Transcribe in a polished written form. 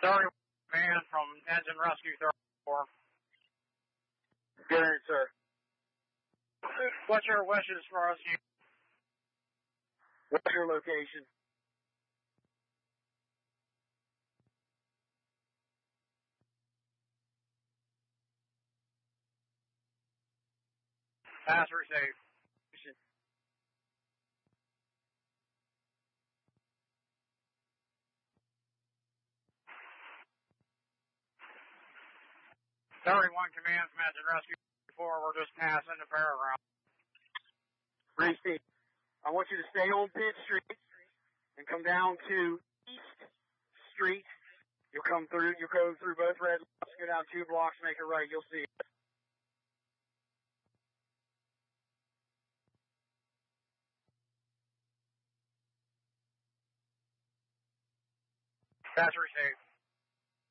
30 man from Engine Rescue 34. Good, sir. What's your wishes for us? What's your location? Pass received. "31 command from Engine Rescue 34. We're just passing the paragraph. Receive. I want you to stay on Pitt Street and come down to East Street. You'll go through both red lights, go down 2 blocks, make a right, you'll see it. Pass received.